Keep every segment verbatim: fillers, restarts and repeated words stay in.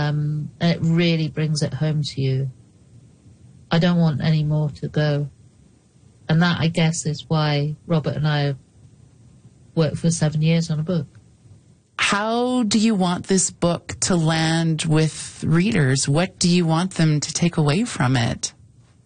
Um, and it really brings it home to you. I don't want any more to go. And that, I guess, is why Robert and I have worked for seven years on a book. How do you want this book to land with readers? What do you want them to take away from it?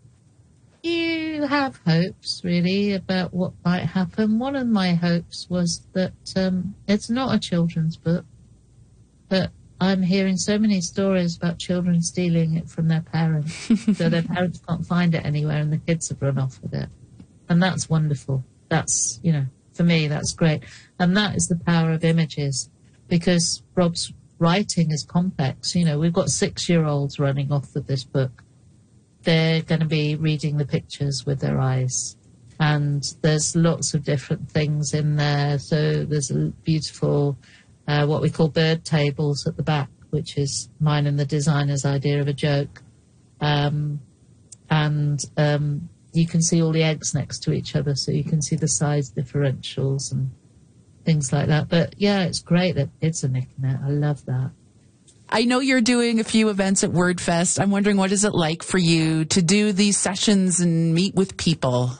You have hopes, really, about what might happen. One of my hopes was that um, it's not a children's book, but I'm hearing so many stories about children stealing it from their parents, so their parents can't find it anywhere and the kids have run off with it. And that's wonderful. That's, you know, for me, that's great. And that is the power of images, because Rob's writing is complex. You know, we've got six-year-olds running off with this book. They're going to be reading the pictures with their eyes. And there's lots of different things in there. So there's a beautiful... Uh, what we call bird tables at the back, which is mine and the designer's idea of a joke. Um, and um, you can see all the eggs next to each other, so you can see the size differentials and things like that. But, yeah, it's great that kids are nicking it. I love that. I know you're doing a few events at WordFest. I'm wondering, what is it like for you to do these sessions and meet with people?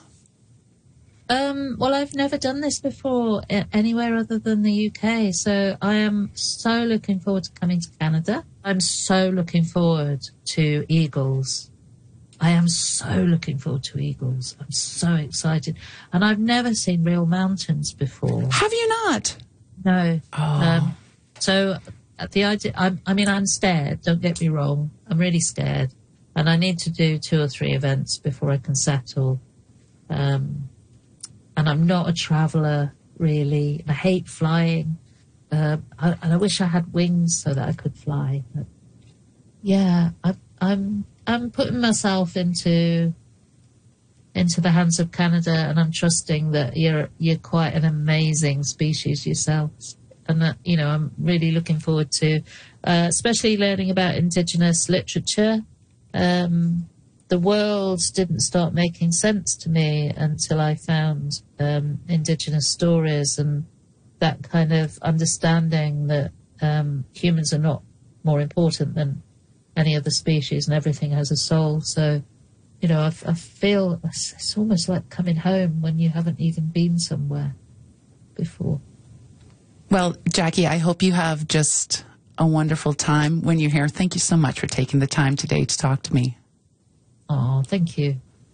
Um, well, I've never done this before anywhere other than the U K, so I am so looking forward to coming to Canada. I'm so looking forward to Eagles. I am so looking forward to Eagles. I'm so excited. And I've never seen real mountains before. Have you not? No. Oh. Um, so the idea, I'm, I mean, I'm scared, don't get me wrong. I'm really scared. And I need to do two or three events before I can settle. Um, And I'm not a traveller, really. I hate flying. Uh, I, and I wish I had wings so that I could fly. But yeah, I, I'm I'm putting myself into into the hands of Canada, and I'm trusting that you're you're quite an amazing species yourselves, and that, you know, I'm really looking forward to, uh, especially learning about Indigenous literature. Um, The world didn't start making sense to me until I found um, Indigenous stories and that kind of understanding that um, humans are not more important than any other species and everything has a soul. So, you know, I, I feel it's almost like coming home when you haven't even been somewhere before. Well, Jackie, I hope you have just a wonderful time when you're here. Thank you so much for taking the time today to talk to me. Oh, thank you.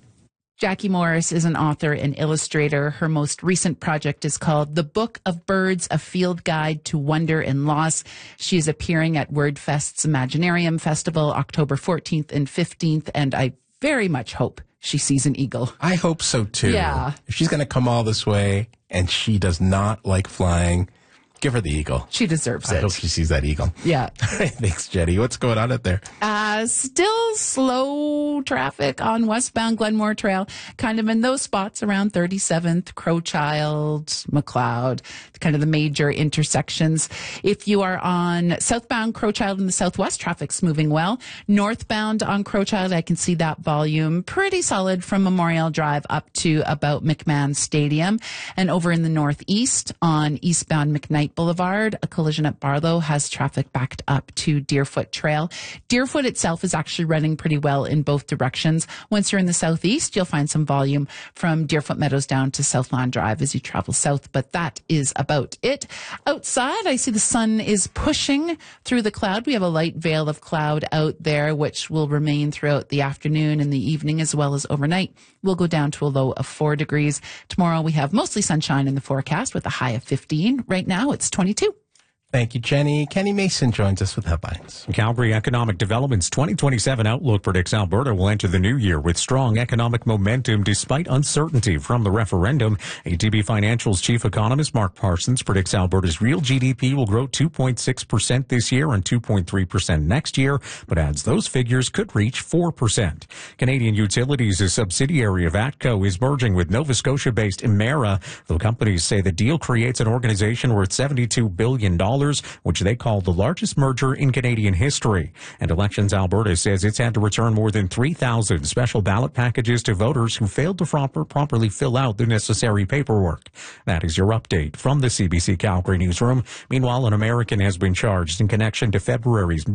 Jackie Morris is an author and illustrator. Her most recent project is called The Book of Birds, A Field Guide to Wonder and Loss. She is appearing at WordFest's Imaginarium Festival October fourteenth and fifteenth, and I very much hope she sees an eagle. I hope so, too. Yeah. If she's going to come all this way and she does not like flying, give her the eagle. She deserves I it. hope she sees that eagle. Yeah. Thanks, Jenny. What's going on out there? Uh, still slow traffic on westbound Glenmore Trail, kind of in those spots around thirty-seventh, Crowchild, McLeod, kind of the major intersections. If you are on southbound Crowchild in the southwest, traffic's moving well. Northbound on Crowchild, I can see that volume pretty solid from Memorial Drive up to about McMahon Stadium. And over in the northeast on eastbound McKnight Boulevard, a collision at Barlow has traffic backed up to Deerfoot Trail. Deerfoot itself is actually running pretty well in both directions. Once you're in the southeast, you'll find some volume from Deerfoot Meadows down to Southland Drive as you travel south, but that is about it. Outside, I see the sun is pushing through the cloud. We have a light veil of cloud out there, which will remain throughout the afternoon and the evening as well as overnight. We'll go down to a low of four degrees. Tomorrow, we have mostly sunshine in the forecast with a high of fifteen. Right now, it's twenty-two. Thank you, Jenny. Kenny Mason joins us with headlines. Calgary Economic Development's twenty twenty-seven outlook predicts Alberta will enter the new year with strong economic momentum despite uncertainty from the referendum. A T B Financial's chief economist Mark Parsons predicts Alberta's real G D P will grow two point six percent this year and two point three percent next year, but adds those figures could reach four percent. Canadian Utilities, a subsidiary of ATCO, is merging with Nova Scotia-based Emera. The companies say the deal creates an organization worth seventy-two billion dollars, which they call the largest merger in Canadian history. And Elections Alberta says it's had to return more than three thousand special ballot packages to voters who failed to proper, properly fill out the necessary paperwork. That is your update from the C B C Calgary newsroom. Meanwhile, an American has been charged in connection to February's